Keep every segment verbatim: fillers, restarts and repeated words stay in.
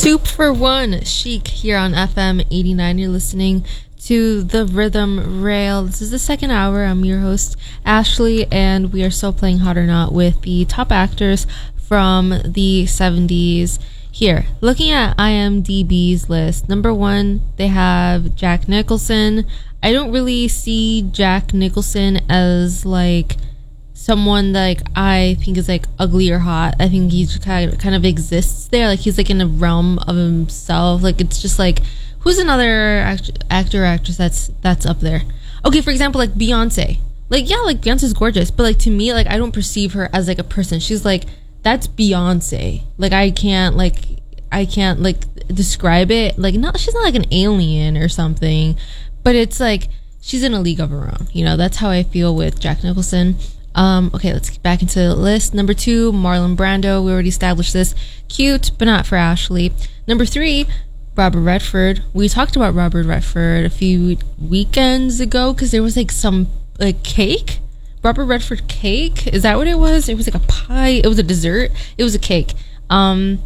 Soup for One, Chic here on F M eighty-nine. You're listening to The Rhythm Rail. This is the second hour. I'm your host, Ashley, and we are still playing Hot or Not with the top actors from the seventies. Here, looking at IMDb's list, number one, they have Jack Nicholson. I don't really see Jack Nicholson as like someone that like I think is like ugly or hot. I think he's kind of, kind of exists there. Like he's like in a realm of himself. Like it's just like, who's another act- actor or actress that's that's up there? Okay, for example, like Beyonce. Like yeah, like Beyonce's gorgeous, but like to me, like I don't perceive her as like a person. She's like, that's Beyonce. Like I can't like I can't like describe it. Like not she's not like an alien or something, but it's like she's in a league of her own. You know, that's how I feel with Jack Nicholson. Um, okay, let's get back into the list. Number two, Marlon Brando. We already established this. Cute, but not for Ashley. Number three, Robert Redford. We talked about Robert Redford a few weekends ago because there was like some like cake. Robert Redford cake. Is that what it was? It was like a pie. It was a dessert. It was a cake. Um,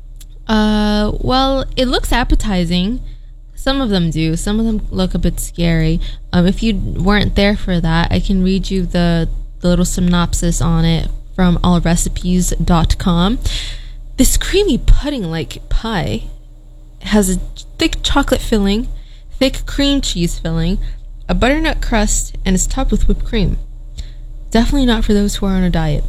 uh, well, it looks appetizing. Some of them do. Some of them look a bit scary. Um, if you weren't there for that, I can read you the the little synopsis on it from all recipes dot com. This creamy pudding like pie has a thick chocolate filling, thick cream cheese filling, a butternut crust, and is topped with whipped cream. Definitely not for those who are on a diet.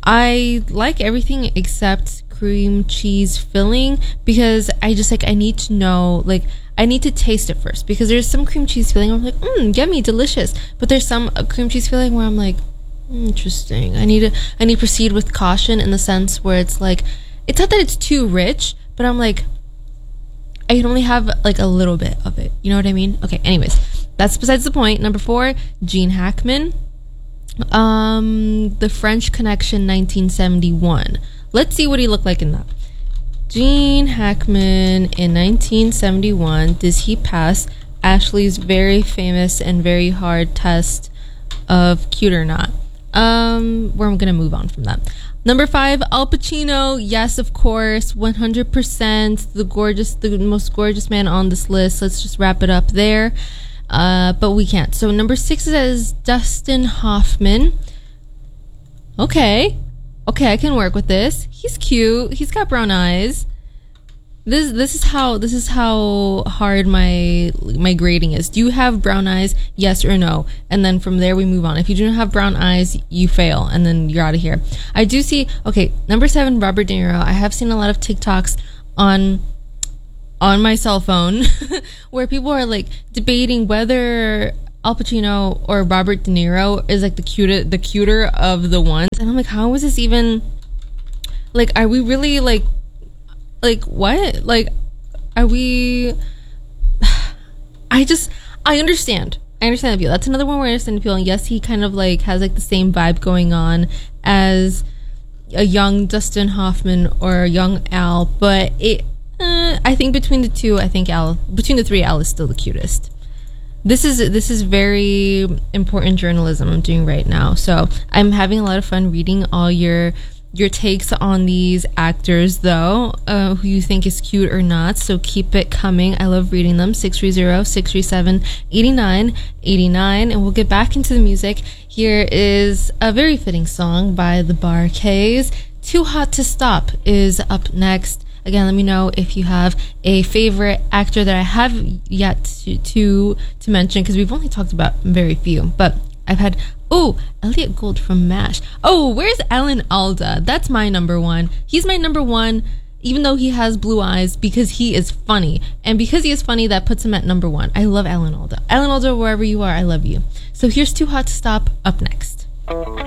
I like everything except cream cheese filling because I just like I need to know like I need to taste it first because there's some cream cheese filling where I'm like mmm yummy delicious, but there's some uh, cream cheese filling where I'm like interesting. I need to I need to proceed with caution in the sense where it's like it's not that it's too rich, but I'm like I can only have like a little bit of it. You know what I mean? Okay, anyways, that's besides the point. Number four, Gene Hackman. Um The French Connection nineteen seventy-one. Let's see what he looked like in that. Gene Hackman in nineteen seventy-one. Does he pass Ashley's very famous and very hard test of cute or not? Um, we're gonna move on from that. Number five, Al Pacino. Yes, of course, one hundred percent the gorgeous, the most gorgeous man on this list. Let's just wrap it up there. Uh, but we can't. So number six is Dustin Hoffman. Okay, okay, I can work with this. He's cute. He's got brown eyes. This this is how this is how hard my my grading is. Do you have brown eyes? Yes or no? And then from there we move on. If you do not have brown eyes, you fail, and then you're out of here. I do see. Okay, number seven, Robert De Niro. I have seen a lot of TikToks on on my cell phone where people are like debating whether Al Pacino or Robert De Niro is like the cuter the cuter of the ones, and I'm like, how is this even? Like, are we really like? Like, what? Like, are we... I just... I understand. I understand the appeal. That's another one where I understand the appeal. And yes, he kind of, like, has, like, the same vibe going on as a young Dustin Hoffman or a young Al. But it... Uh, I think between the two, I think Al... Between the three, Al is still the cutest. This is this is very important journalism I'm doing right now. So, I'm having a lot of fun reading all your... your takes on these actors, though, uh, who you think is cute or not. So keep it coming. I love reading them. six three zero, six three seven, eight nine eight nine. And we'll get back into the music. Here is a very fitting song by the Bar-Kays. Too Hot to Stop is up next. Again, let me know if you have a favorite actor that I have yet to to, to mention, because we've only talked about very few. But I've had... Oh, Elliot Gould from MASH. Oh, where's Alan Alda? That's my number one. He's my number one, even though he has blue eyes, because he is funny. And because he is funny, that puts him at number one. I love Alan Alda. Alan Alda, wherever you are, I love you. So here's Too Hot to Stop, up next.